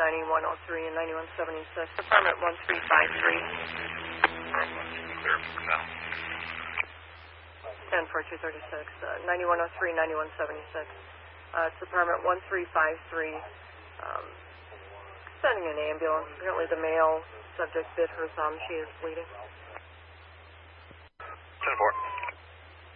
9103 and 9176. Department 1353. Clear for now. 10-4236. 9103, 9176. It's Department 1353. Sending an ambulance. Apparently the male subject bit her thumb. She is bleeding. 10-4.